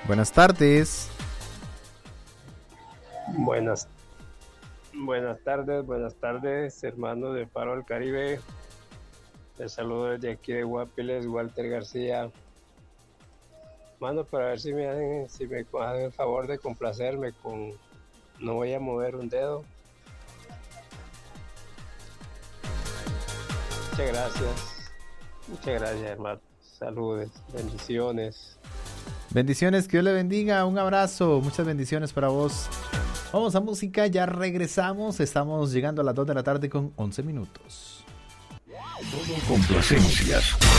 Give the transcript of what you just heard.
Buenas tardes. Buenas tardes, hermanos de Faro del Caribe. Les saludo desde aquí de Guapiles, Walter García. Mano, para ver si me hacen el favor de complacerme con No voy a mover un dedo. Muchas gracias, hermano. Saludos, bendiciones. Bendiciones, que Dios le bendiga. Un abrazo, muchas bendiciones para vos. Vamos a música, ya regresamos. Estamos llegando a las 2 de la tarde con 11 minutos. Todo complacencias.